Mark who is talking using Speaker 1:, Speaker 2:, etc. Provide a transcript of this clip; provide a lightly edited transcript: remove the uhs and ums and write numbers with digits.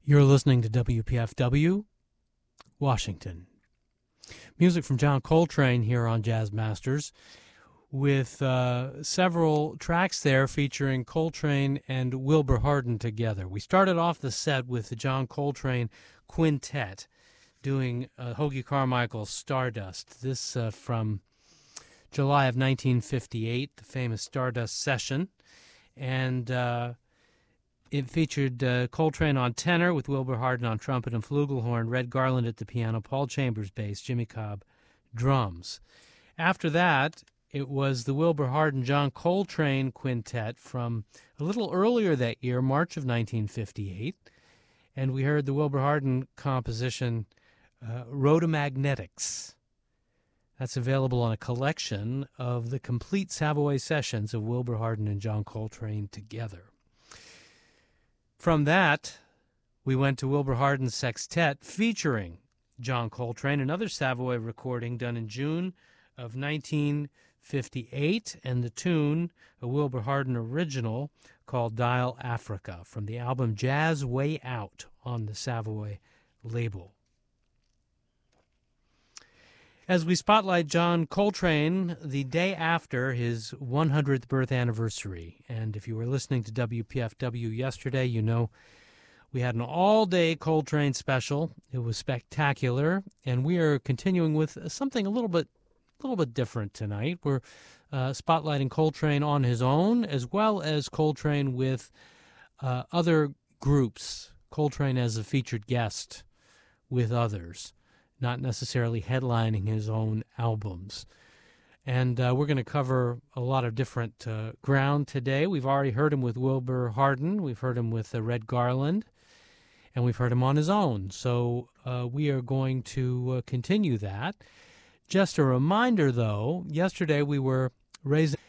Speaker 1: You're listening to WPFW, Washington. Music from John Coltrane here on Jazz Masters, with several tracks there featuring Coltrane and Wilbur Harden together. We started off the set with the John Coltrane Quintet doing Hoagy Carmichael's Stardust. This from July of 1958, the famous Stardust session. And it featured Coltrane on tenor with Wilbur Harden on trumpet and flugelhorn, Red Garland at the piano, Paul Chambers bass, Jimmy Cobb drums. After that, it was the Wilbur Harden John Coltrane Quintet from a little earlier that year, March of 1958, and we heard the Wilbur Harden composition Rhodomagnetics. That's available on a collection of the complete Savoy sessions of Wilbur Harden and John Coltrane together. From that, we went to Wilbur Harden's Sextet featuring John Coltrane, another Savoy recording done in June of 1958, and the tune, a Wilbur Harden original called Dial Africa, from the album Jazz Way Out on the Savoy label. As we spotlight John Coltrane the day after his 100th birth anniversary, and if you were listening to WPFW yesterday, you know we had an all-day Coltrane special. It was spectacular, and we are continuing with something a little bit different tonight. We're spotlighting Coltrane on his own, as well as Coltrane with other groups. Coltrane as a featured guest with others, not necessarily headlining his own albums. And we're going to cover a lot of different ground today. We've already heard him with Wilbur Harden. We've heard him with Red Garland. And we've heard him on his own. So we are going to continue that. Just a reminder, though, yesterday we were raising